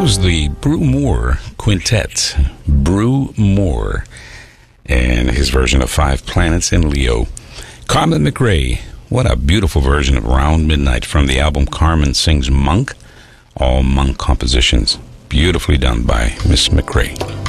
was the Brew Moore Quintet. Brew Moore and his version of Five Planets in Leo. Carmen McRae, what a beautiful version of Round Midnight from the album Carmen Sings Monk. All Monk compositions. Beautifully done by Miss McRae.